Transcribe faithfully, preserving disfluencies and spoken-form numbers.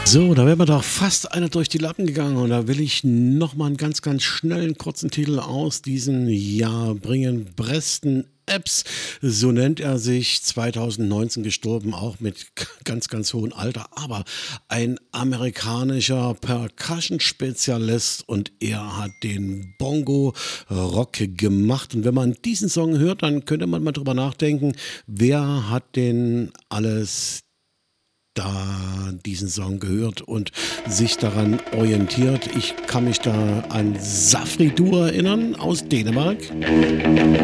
So, da wäre mir doch fast einer durch die Lappen gegangen und da will ich noch mal einen ganz, ganz schnellen kurzen Titel aus diesem Jahr bringen. Preston Epps, so nennt er sich, zwanzig neunzehn gestorben, auch mit ganz, ganz hohem Alter, aber ein amerikanischer Percussion-Spezialist und er hat den Bongo-Rock gemacht. Und wenn man diesen Song hört, dann könnte man mal drüber nachdenken, wer hat denn alles da diesen Song gehört und sich daran orientiert. Ich kann mich da an Safri Duo erinnern aus Dänemark.